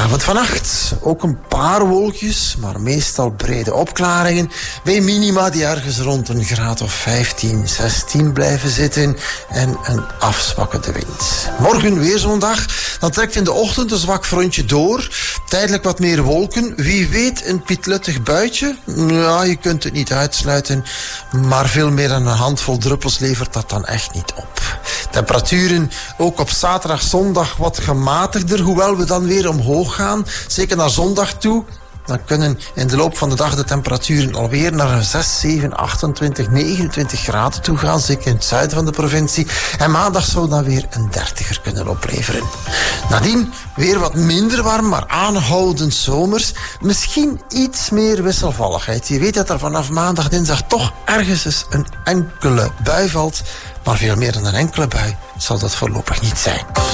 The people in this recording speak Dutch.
Ja, want vannacht ook een paar wolkjes, maar meestal brede opklaringen. Bij minima die ergens rond een graad of 15, 16 blijven zitten. En een afzwakkende wind. Morgen weer zo'n dag. Dan trekt in de ochtend een zwak frontje door. Tijdelijk wat meer wolken. Wie weet een pietluttig buitje. Ja, je kunt het niet uitsluiten. Maar veel meer dan een handvol druppels levert dat dan echt niet op. Temperaturen ook op zaterdag, zondag wat gematigder. Hoewel we dan weer omhoog gaan. Zeker naar zondag toe. Dan kunnen in de loop van de dag de temperaturen alweer naar een 6, 7, 28, 29 graden toe gaan. Zeker in het zuiden van de provincie. En maandag zou dan weer een 30er kunnen opleveren. Nadien weer wat minder warm, maar aanhoudend zomers. Misschien iets meer wisselvalligheid. Je weet dat er vanaf maandag, dinsdag toch ergens eens een enkele bui valt. Maar veel meer dan een enkele bui zal dat voorlopig niet zijn.